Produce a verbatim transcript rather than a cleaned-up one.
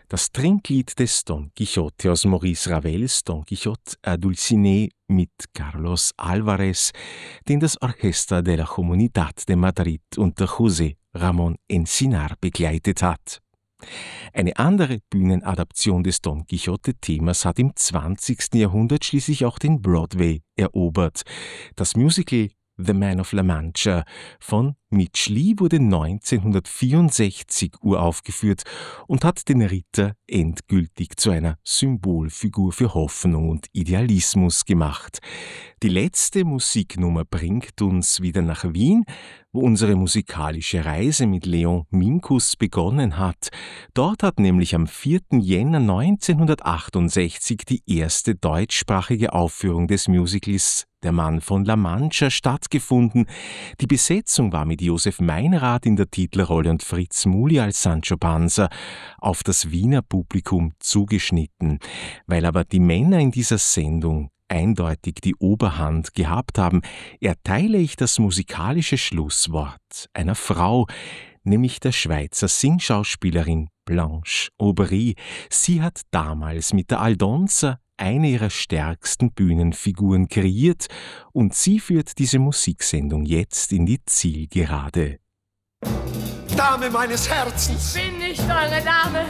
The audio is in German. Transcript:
Das Trinklied des Don Quixote aus Maurice Ravels Don Quijote à Dulcinea mit Carlos Alvarez, den das Orchester de la Comunidad de Madrid unter José Ramón Encinar begleitet hat. Eine andere Bühnenadaption des Don Quixote-Themas hat im zwanzigsten Jahrhundert schließlich auch den Broadway erobert. Das Musical The Man of La Mancha von Mitch Lee wurde neunzehnhundertvierundsechzig uraufgeführt und hat den Ritter endgültig zu einer Symbolfigur für Hoffnung und Idealismus gemacht. Die letzte Musiknummer bringt uns wieder nach Wien, wo unsere musikalische Reise mit Leon Minkus begonnen hat. Dort hat nämlich am vierten Jänner neunzehnhundertachtundsechzig die erste deutschsprachige Aufführung des Musicals Der Mann von La Mancha stattgefunden. Die Besetzung war mit Josef Meinrad in der Titelrolle und Fritz Muli als Sancho Panza auf das Wiener Publikum zugeschnitten. Weil aber die Männer in dieser Sendung eindeutig die Oberhand gehabt haben, erteile ich das musikalische Schlusswort einer Frau, nämlich der Schweizer Singschauspielerin Blanche Aubry. Sie hat damals mit der Aldonza eine ihrer stärksten Bühnenfiguren kreiert und sie führt diese Musiksendung jetzt in die Zielgerade. Dame meines Herzens! Ich bin nicht eure Dame!